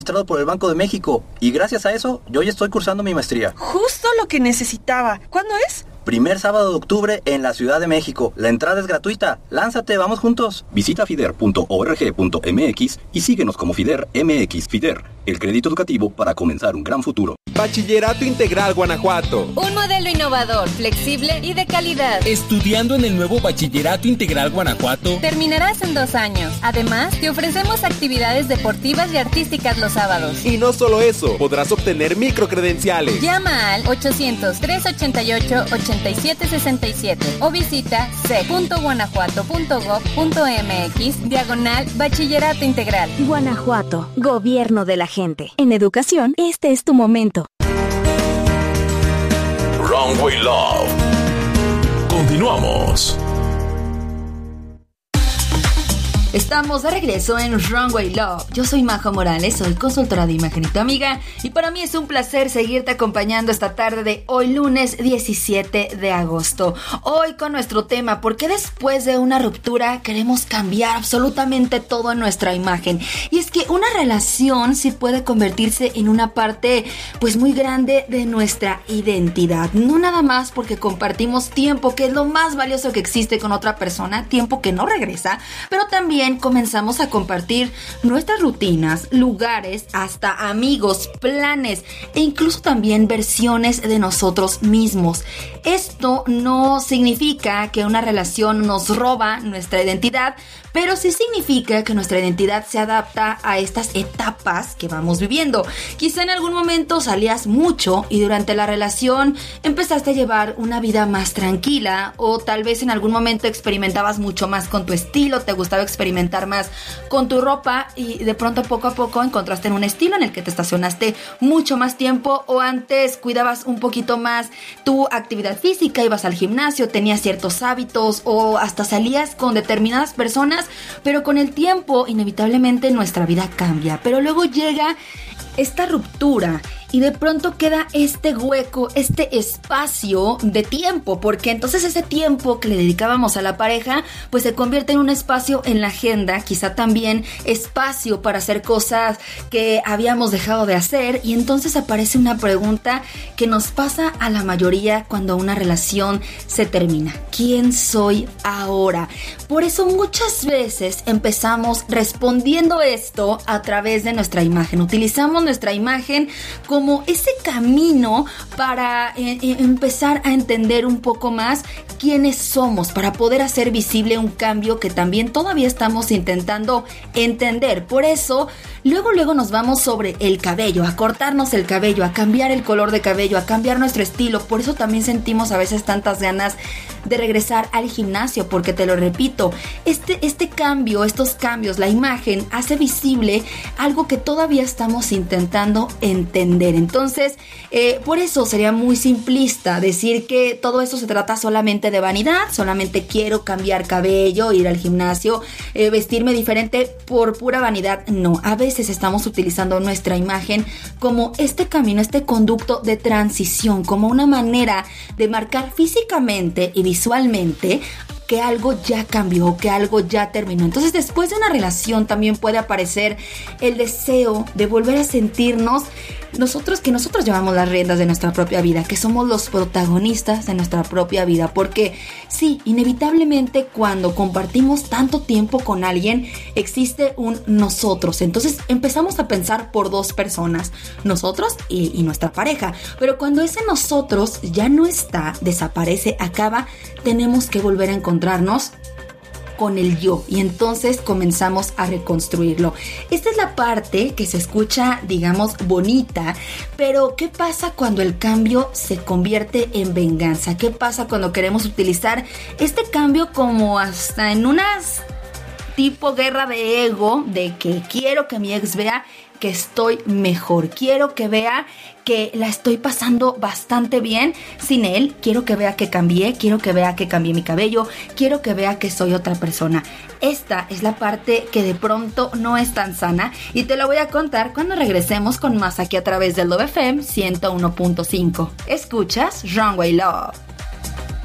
por el Banco de México y gracias a eso yo ya estoy cursando mi maestría. Justo lo que necesitaba. ¿Cuándo es? Primer sábado de octubre en la Ciudad de México. La entrada es gratuita. Lánzate, vamos juntos. Visita fider.org.mx y síguenos como Fider MX. Fider, el crédito educativo para comenzar un gran futuro. Bachillerato Integral Guanajuato. Un modelo innovador, flexible y de calidad. Estudiando en el nuevo Bachillerato Integral Guanajuato. Terminarás en 2 años. Además, te ofrecemos actividades deportivas y artísticas los sábados. Y no solo eso, podrás obtener microcredenciales. Llama al 800-388-8767 o visita c.guanajuato.gov.mx/Bachillerato Integral. Guanajuato, gobierno de la gente. En educación, este es tu momento. Runway Love. Continuamos. Estamos de regreso en Runway Love. Yo soy Majo Morales, soy consultora de imagen y tu amiga, y para mí es un placer seguirte acompañando esta tarde de hoy lunes 17 de agosto. Hoy con nuestro tema, ¿por qué después de una ruptura queremos cambiar absolutamente todo en nuestra imagen? Y es que una relación sí puede convertirse en una parte pues muy grande de nuestra identidad. No nada más porque compartimos tiempo, que es lo más valioso que existe con otra persona, tiempo que no regresa, pero también comenzamos a compartir nuestras rutinas, lugares, hasta amigos, planes e incluso también versiones de nosotros mismos. Esto no significa que una relación nos roba nuestra identidad, pero sí significa que nuestra identidad se adapta a estas etapas que vamos viviendo. Quizá en algún momento salías mucho y durante la relación empezaste a llevar una vida más tranquila, o tal vez en algún momento experimentabas mucho más con tu estilo, te gustaba experimentar más con tu ropa y de pronto poco a poco encontraste en un estilo en el que te estacionaste mucho más tiempo, o antes cuidabas un poquito más tu actividad física, ibas al gimnasio, tenías ciertos hábitos o hasta salías con determinadas personas, pero con el tiempo inevitablemente nuestra vida cambia. Pero luego llega esta ruptura y de pronto queda este hueco, este espacio de tiempo, porque entonces ese tiempo que le dedicábamos a la pareja pues se convierte en un espacio en la agenda, quizá también espacio para hacer cosas que habíamos dejado de hacer, y entonces aparece una pregunta que nos pasa a la mayoría cuando una relación se termina: ¿quién soy ahora? Por eso muchas veces empezamos respondiendo esto a través de nuestra imagen. Utilizamos nuestra imagen como ese camino para empezar a entender un poco más quiénes somos, para poder hacer visible un cambio que también todavía estamos intentando entender. Por eso, luego nos vamos sobre el cabello, a cortarnos el cabello, a cambiar el color de cabello, a cambiar nuestro estilo. Por eso también sentimos a veces tantas ganas de regresar al gimnasio, porque te lo repito, este cambio, estos cambios, la imagen hace visible algo que todavía estamos intentando entender. Entonces, por eso sería muy simplista decir que todo eso se trata solamente de vanidad, solamente quiero cambiar cabello, ir al gimnasio, vestirme diferente por pura vanidad. No, a veces estamos utilizando nuestra imagen como este camino, este conducto de transición, como una manera de marcar físicamente y visualmente que algo ya cambió, que algo ya terminó. Entonces, después de una relación también puede aparecer el deseo de volver a sentirnos que nosotros llevamos las riendas de nuestra propia vida, que somos los protagonistas de nuestra propia vida, porque sí, inevitablemente cuando compartimos tanto tiempo con alguien existe un nosotros. Entonces empezamos a pensar por dos personas, nosotros y nuestra pareja, pero cuando ese nosotros ya no está, desaparece, acaba, tenemos que volver a encontrarnos con el yo, y entonces comenzamos a reconstruirlo. Esta es la parte que se escucha, digamos, bonita, pero ¿qué pasa cuando el cambio se convierte en venganza? ¿Qué pasa cuando queremos utilizar este cambio como hasta en unas tipo guerra de ego, de que quiero que mi ex vea que estoy mejor, quiero que vea que la estoy pasando bastante bien sin él, quiero que vea que cambié, quiero que vea que cambié mi cabello, quiero que vea que soy otra persona? Esta es la parte que de pronto no es tan sana, y te lo voy a contar cuando regresemos con más aquí a través del Love FM 101.5. Escuchas Runway Love.